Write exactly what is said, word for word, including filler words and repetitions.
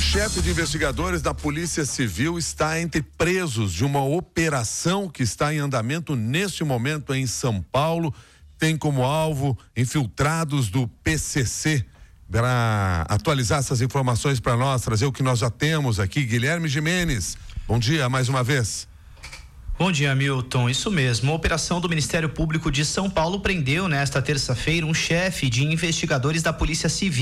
chefe de investigadores da Polícia Civil está entre presos de uma operação que está em andamento neste momento em São Paulo. Tem como alvo infiltrados do P C C. Para atualizar essas informações para nós, trazer o que nós já temos aqui, Guilherme Gimenez. Bom dia mais uma vez. Bom dia, Milton. Isso mesmo. A operação do Ministério Público de São Paulo prendeu nesta terça-feira um chefe de investigadores da Polícia Civil.